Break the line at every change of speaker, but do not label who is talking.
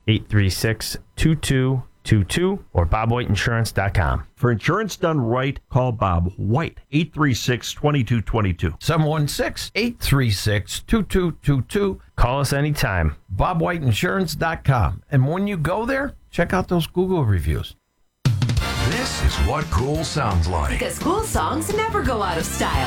836-2222 or BobWhiteInsurance.com.
For insurance done right, call Bob White, 836-2222.
716-836-2222.
Call us anytime.
BobWhiteInsurance.com. And when you go there, check out those Google reviews.
This is what cool sounds like.
Because cool songs never go out of style.